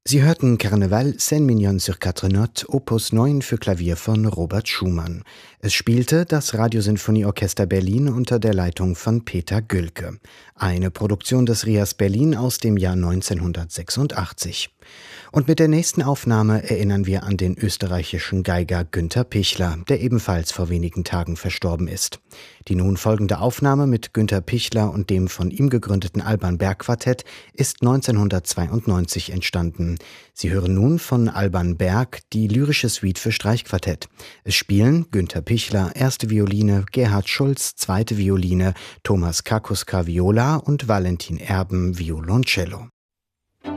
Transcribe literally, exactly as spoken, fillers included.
Sie hörten Carneval Saint-Mignon sur quatre notes, Opus neun für Klavier von Robert Schumann. Es spielte das Radiosinfonieorchester Berlin unter der Leitung von Peter Gülke. Eine Produktion des R I A S Berlin aus dem Jahr neunzehnhundertsechsundachtzig. Und mit der nächsten Aufnahme erinnern wir an den österreichischen Geiger Günter Pichler, der ebenfalls vor wenigen Tagen verstorben ist. Die nun folgende Aufnahme mit Günter Pichler und dem von ihm gegründeten Alban Berg Quartett ist neunzehnhundertzweiundneunzig entstanden. Sie hören nun von Alban Berg die lyrische Suite für Streichquartett. Es spielen Günter Pichler, erste Violine, Gerhard Schulz, zweite Violine, Thomas Kakuska, Viola und Valentin Erben, Violoncello.